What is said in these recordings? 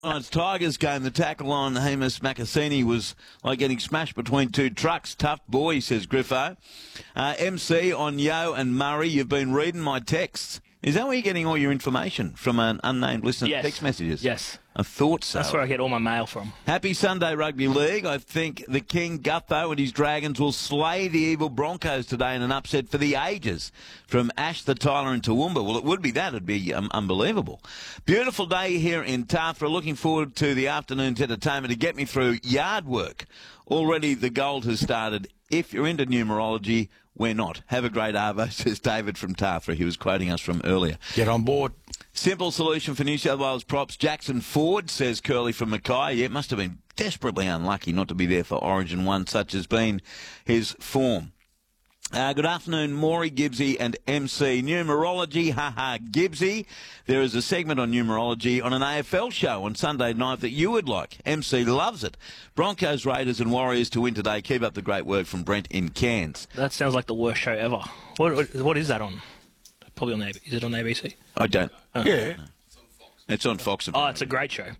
Tonight's Tigers game, the tackle on Hamish Makassini was like getting smashed between two trucks. Tough boy, says Griffo. MC on Yo and Murray, you've been reading my texts. Is that where you're getting all your information, from an unnamed listener? Yes. Text messages? Yes. I thought so. That's where I get all my mail from. Happy Sunday Rugby League. I think the King Gutho and his Dragons will slay the evil Broncos today in an upset for the ages. From Ash the Tyler and Toowoomba. Well, it would be that. It'd be unbelievable. Beautiful day here in Tafra. Looking forward to the afternoon's entertainment to get me through yard work. Already the gold has started. If you're into numerology, we're not. Have a great Arvo, says David from Tafra. He was quoting us from earlier. Get on board. Simple solution for New South Wales props. Jackson Ford, says Curly from Mackay. Yeah, it must have been desperately unlucky not to be there for Origin 1, such has been his form. Good afternoon, Maury, Gibbsy and MC. Numerology, haha, Gibbsy. There is a segment on numerology on an AFL show on Sunday night that you would like. MC loves it. Broncos, Raiders and Warriors to win today. Keep up the great work from Brent in Cairns. That sounds like the worst show ever. What is that on? Probably on the ABC. Is it on ABC? I don't. Yeah. It's on Fox. Oh, it's a great show.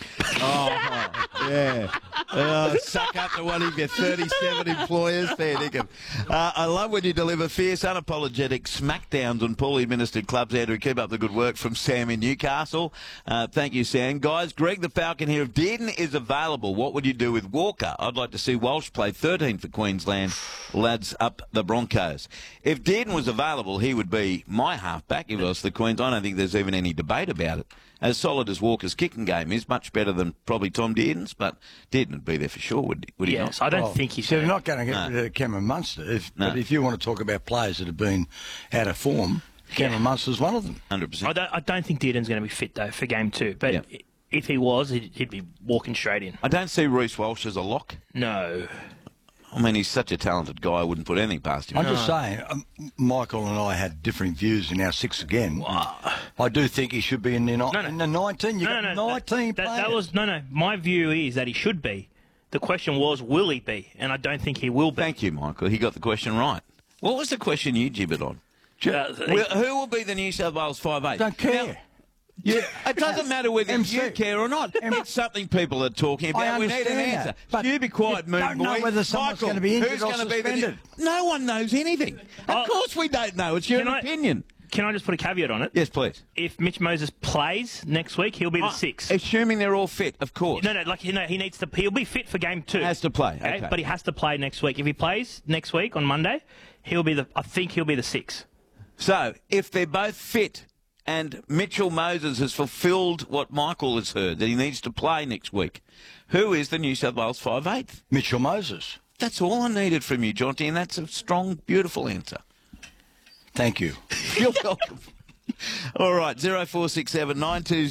Yeah. Suck up to one of your 37 employers. Fair dinkum. I love when you deliver fierce, unapologetic smackdowns on poorly administered clubs. Andrew, keep up the good work from Sam in Newcastle. Thank you, Sam. Guys, Greg the Falcon here. If Dearden is available, what would you do with Walker? I'd like to see Walsh play 13 for Queensland. Lads up the Broncos. If Dearden was available, he would be my halfback if it was the Queens. I don't think there's even any debate about it. As solid as Walker's kicking game is, much better than probably Tom Dearden's, but Dearden would be there for sure, would he Yes, not? I don't think he's... So you're not going to get rid of Cameron Munster. But if you want to talk about players that have been out of form, Cameron Munster's one of them. 100%. I don't think Dearden's going to be fit, though, for Game 2. But if he was, he'd be walking straight in. I don't see Reece Walsh as a lock. No. I mean, he's such a talented guy, I wouldn't put anything past him. I'm just saying, Michael and I had differing views in our six again. I do think he should be in the, in the 19. You got 19 players. My view is that he should be. The question was, will he be? And I don't think he will be. Thank you, Michael. He got the question right. What was the question you gibbered on? Who will be the New South Wales 5'8"? Don't care. Now, it doesn't matter whether you care or not. It's something people are talking about. We need an answer. But you be quiet, Moon don't Boy. know whether someone's going to be injured or suspended. No one knows anything. Of course we don't know. It's your opinion. Can I just put a caveat on it? Yes, please. If Mitch Moses plays next week, he'll be the 6. Assuming they're all fit, of course. No, he needs to. He'll be fit for Game 2. Has to play, okay. But he has to play next week. If he plays next week on Monday, I think he'll be the 6. So, if they're both fit and Mitchell Moses has fulfilled what Michael has heard, that he needs to play next week, who is the New South Wales 5'8"? Mitchell Moses. That's all I needed from you, Jonty, and that's a strong, beautiful answer. Thank you. You're welcome. All right, 0467 920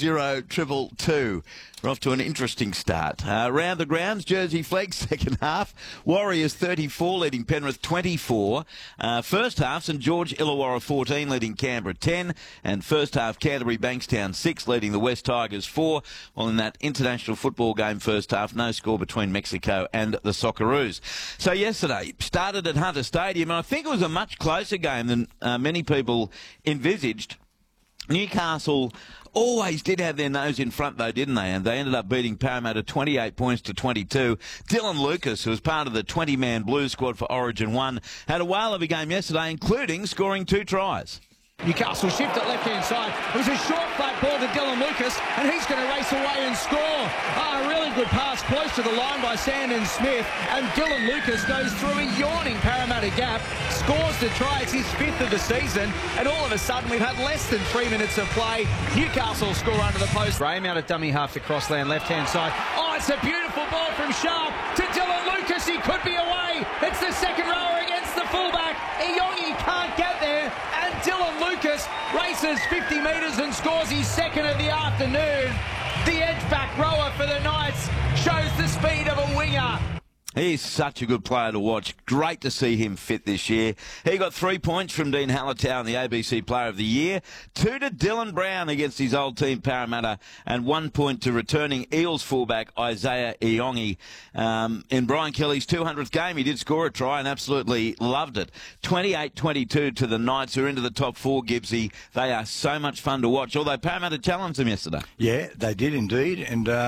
222. We're off to an interesting start. Round the grounds, Jersey Flegg, second half. Warriors 34, leading Penrith 24. First half, St George Illawarra 14, leading Canberra 10. And first half, Canterbury Bankstown 6, leading the West Tigers 4. Well, in that international football game first half, no score between Mexico and the Socceroos. So yesterday, started at Hunter Stadium, and I think it was a much closer game than many people envisaged. Newcastle always did have their nose in front, though, didn't they? And they ended up beating Parramatta 28 points to 22. Dylan Lucas, who was part of the 20-man Blues squad for Origin 1, had a whale of a game yesterday, including scoring 2 tries. Newcastle shift at left-hand side. It was a short flat ball to Dylan Lucas, and he's going to race away and score. A really good pass close to the line by Sandon Smith, and Dylan Lucas goes through a yawning Parramatta gap, scores the try. It's his 5th of the season, and all of a sudden we've had less than 3 minutes of play. Newcastle score under the post. Graham out at dummy half to Crossland, left-hand side. Oh, it's a beautiful ball from Sharp to Dylan Lucas. He could be away. It's the second rower against the fullback. Iyongi can't get there, and Dylan Lucas races 50 metres and scores his 2nd of the afternoon. The edge-back rower for the Knights shows the speed of a winger. He's such a good player to watch. Great to see him fit this year. He got 3 points from Dean Hallertau in the ABC Player of the Year, 2 to Dylan Brown against his old team Parramatta, and 1 point to returning Eels fullback Isaiah Iyongi. In Brian Kelly's 200th game, he did score a try and absolutely loved it. 28-22 to the Knights, who are into the top 4, Gibbsy. They are so much fun to watch, although Parramatta challenged them yesterday. Yeah, they did indeed, and